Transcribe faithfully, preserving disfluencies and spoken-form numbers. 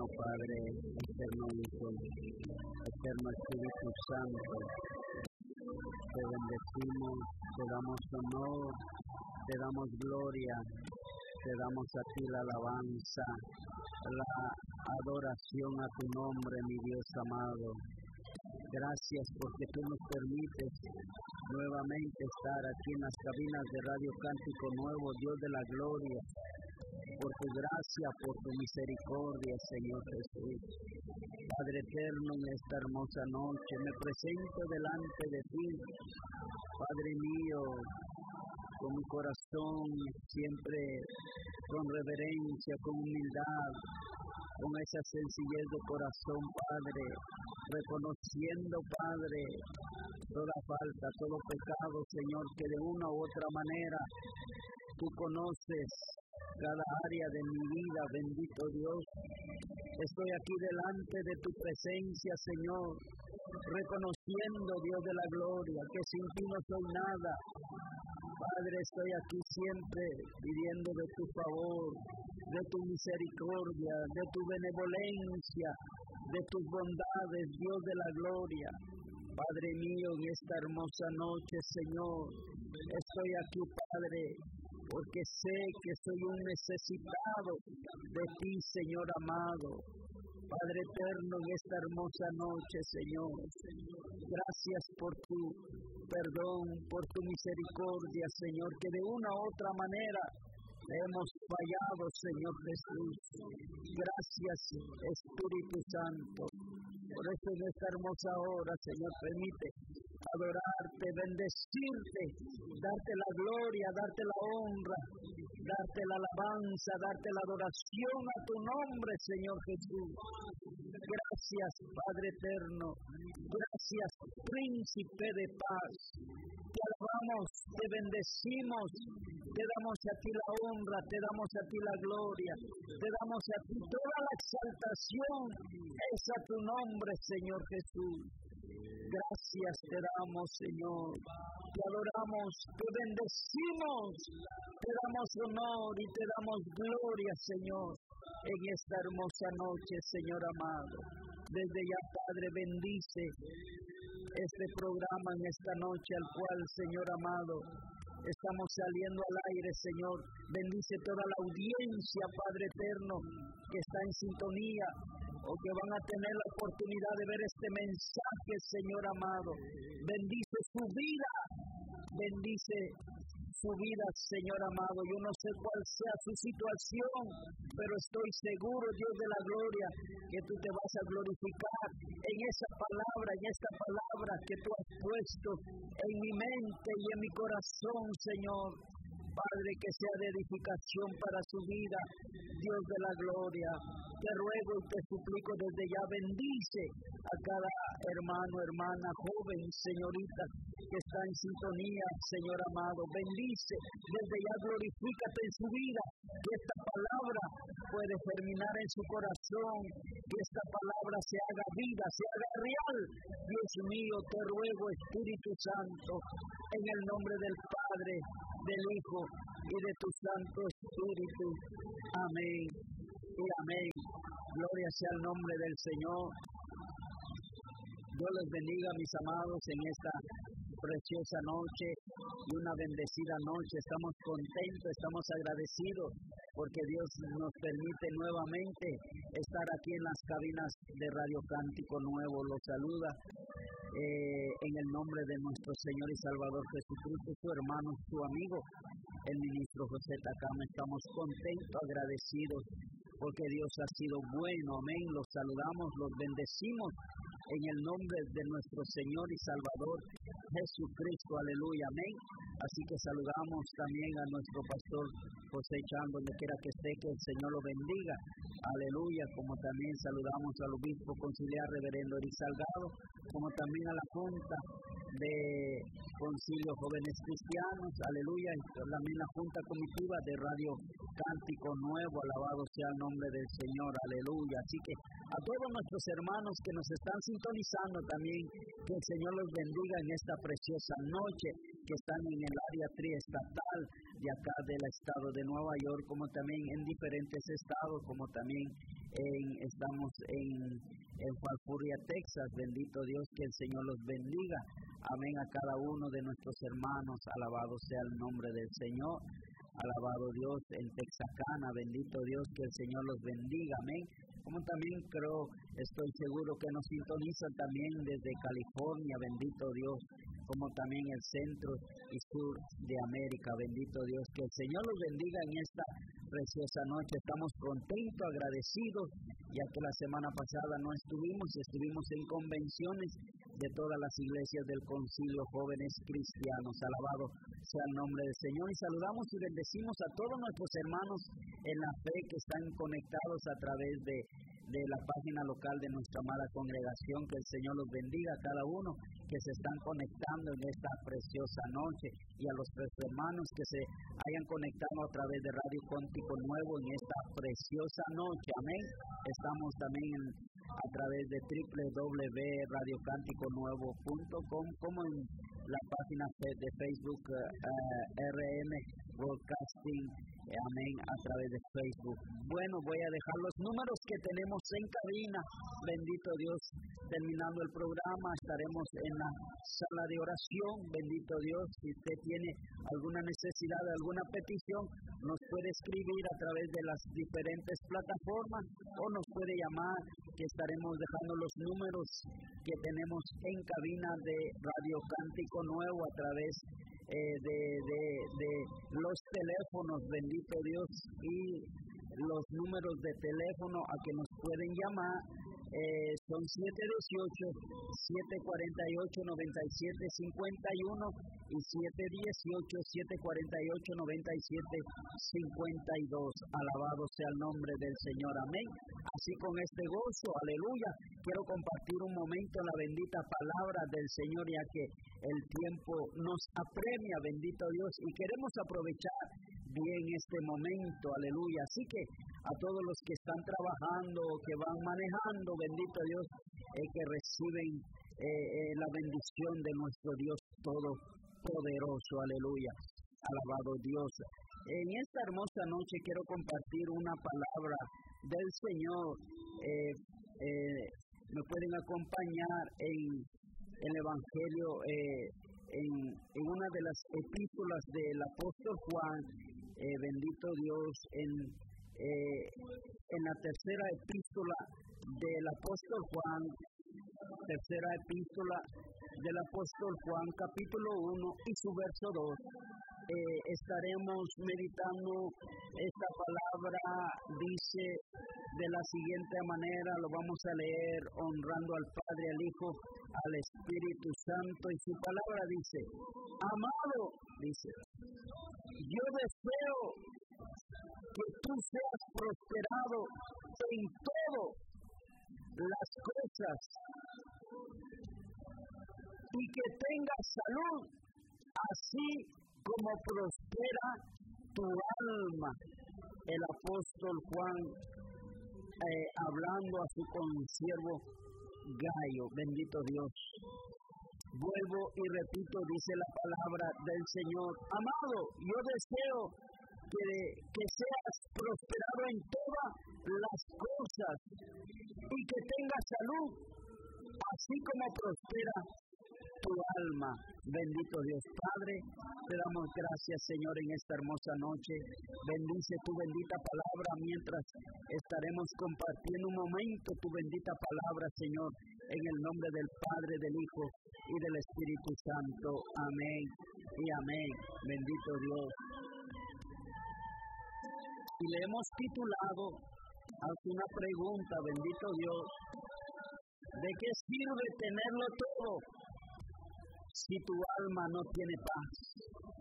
eterno Padre, eterno Hijo, eterno Espíritu Santo, te bendecimos, te damos honor, te damos gloria, te damos a ti la alabanza, la adoración a tu nombre, mi Dios amado. Gracias porque tú nos permites nuevamente estar aquí en las cabinas de Radio Cántico Nuevo, Dios de la gloria, por tu gracia, por tu misericordia, Señor Jesús. Padre eterno, en esta hermosa noche me presento delante de ti, Padre mío, con mi corazón siempre con reverencia, con humildad, con esa sencillez de corazón, Padre, reconociendo, Padre, toda falta, todo pecado, Señor, que de una u otra manera tú conoces cada área de mi vida, bendito Dios. Estoy aquí delante de tu presencia, Señor, reconociendo, Dios de la gloria, que sin ti no soy nada. Padre, estoy aquí siempre pidiendo de tu favor, de tu misericordia, de tu benevolencia, de tus bondades, Dios de la gloria. Padre mío, en esta hermosa noche, Señor, estoy aquí, Padre, porque sé que soy un necesitado de ti, Señor amado. Padre eterno, en esta hermosa noche, Señor, gracias por tu perdón, por tu misericordia, Señor, que de una u otra manera hemos fallado, Señor Jesús. Gracias, Espíritu Santo. Por eso en esta hermosa hora, Señor, permite adorarte, bendecirte, darte la gloria, darte la honra, darte la alabanza, darte la adoración a tu nombre, Señor Jesús. Gracias, Padre eterno. Gracias, Príncipe de paz. Te alabamos, te bendecimos, te damos a ti la honra, te damos a ti la gloria, te damos a ti toda la exaltación. Es a tu nombre, Señor Jesús. Gracias te damos, Señor. Te adoramos, te bendecimos, te damos honor y te damos gloria, Señor, en esta hermosa noche, Señor amado. Desde ya, Padre, bendice este programa en esta noche al cual, Señor amado, estamos saliendo al aire, Señor. Bendice toda la audiencia, Padre eterno, que está en sintonía o que van a tener la oportunidad de ver este mensaje, Señor amado. Bendice su vida, bendice su vida, Señor amado. Yo no sé cuál sea su situación, pero estoy seguro, Dios de la gloria, que tú te vas a glorificar en esa palabra, en esta palabra que tú has puesto en mi mente y en mi corazón, Señor. Padre, que sea de edificación para su vida, Dios de la gloria. Te ruego y te suplico desde ya, bendice a cada hermano, hermana, joven, señorita, que está en sintonía, Señor amado. Bendice, desde ya glorifícate en su vida, que esta palabra puede germinar en su corazón, que esta palabra se haga vida, se haga real. Dios mío, te ruego, Espíritu Santo, en el nombre del Padre, del Hijo y de tu Santo Espíritu. Amén y amén. Gloria sea el nombre del Señor. Dios les bendiga, mis amados, en esta preciosa noche y una bendecida noche. Estamos contentos, estamos agradecidos porque Dios nos permite nuevamente estar aquí en las cabinas de Radio Cántico Nuevo. Los saluda eh, en el nombre de nuestro Señor y Salvador Jesucristo, su hermano, su amigo, el ministro José Tacama. Estamos contentos, agradecidos porque Dios ha sido bueno. Amén. Los saludamos, los bendecimos en el nombre de nuestro Señor y Salvador Jesucristo, aleluya, amén. Así que saludamos también a nuestro pastor José Chan, donde quiera que esté, que el Señor lo bendiga, aleluya. Como también saludamos al obispo conciliar reverendo Eric Salgado, como también a la junta de concilio jóvenes cristianos, aleluya, y también la junta comitiva de Radio Cántico Nuevo, alabado sea el nombre del Señor, aleluya. Así que a todos nuestros hermanos que nos están sintonizando también, que el Señor los bendiga en esta preciosa noche, que están en el área triestatal de acá del estado de Nueva York, como también en diferentes estados, como también en, estamos en, en Falfurria, Texas. Bendito Dios, que el Señor los bendiga. Amén a cada uno de nuestros hermanos. Alabado sea el nombre del Señor. Alabado Dios en Texarkana. Bendito Dios, que el Señor los bendiga. Amén. Como también creo, estoy seguro que nos sintonizan también desde California. Bendito Dios. Como también el centro y sur de América. Bendito Dios, que el Señor los bendiga en esta preciosa noche. Estamos contentos, agradecidos, ya que la semana pasada no estuvimos, estuvimos en convenciones de todas las iglesias del Concilio Jóvenes Cristianos. Alabado sea el nombre del Señor, y saludamos y bendecimos a todos nuestros hermanos en la fe que están conectados a través de, de la página local de nuestra amada congregación. Que el Señor los bendiga a cada uno que se están conectando en esta preciosa noche, y a los hermanos que se hayan conectado a través de Radio Cántico Nuevo en esta preciosa noche. Amén. Estamos también en, a través de doble u doble u doble u punto radio cántico nuevo punto com, como en la página de Facebook uh, uh, R M Broadcasting. Amén, a través de Facebook. Bueno, voy a dejar los números que tenemos en cabina. Bendito Dios, terminando el programa estaremos en la sala de oración. Bendito Dios, si usted tiene alguna necesidad, alguna petición, nos puede escribir a través de las diferentes plataformas o nos puede llamar, que estaremos dejando los números que tenemos en cabina de Radio Cántico Nuevo a través eh, de, de, de los teléfonos. Bendito Dios, y los números de teléfono a que nos pueden llamar eh, son siete uno ocho, siete cuatro ocho, nueve siete cinco uno y siete uno ocho, siete cuatro ocho, nueve siete cinco dos. Alabado sea el nombre del Señor. Amén. Así, con este gozo, aleluya, quiero compartir un momento la bendita palabra del Señor, ya que el tiempo nos apremia, bendito Dios, y queremos aprovechar bien este momento, aleluya. Así que a todos los que están trabajando, que van manejando, bendito Dios, eh, que reciben eh, eh, la bendición de nuestro Dios Todopoderoso, aleluya. Alabado Dios. En esta hermosa noche quiero compartir una palabra del Señor. Eh, eh, me pueden acompañar en el Evangelio, eh, en, en una de las epístolas del apóstol Juan. Eh, bendito Dios, en, eh, en la tercera epístola del apóstol Juan, tercera epístola del apóstol Juan, capítulo uno y su verso dos. Eh, estaremos meditando esta palabra. Dice de la siguiente manera, lo vamos a leer honrando al Padre, al Hijo, al Espíritu Santo, y su palabra dice: amado, dice, yo deseo que tú seas prosperado en todo las cosas y que tengas salud, así como prospera tu alma. El apóstol Juan eh, hablando a su consiervo Gayo. Bendito Dios. Vuelvo y repito, dice la palabra del Señor: amado, yo deseo que, que seas prosperado en todas las cosas y que tengas salud, así como prospera tu alma. Bendito Dios. Padre, te damos gracias, Señor, en esta hermosa noche. Bendice tu bendita palabra mientras estaremos compartiendo un momento tu bendita palabra, Señor, en el nombre del Padre, del Hijo y del Espíritu Santo. Amén y amén. Bendito Dios. Y le hemos titulado, hace una pregunta, bendito Dios: ¿de qué sirve tenerlo todo si tu alma no tiene paz?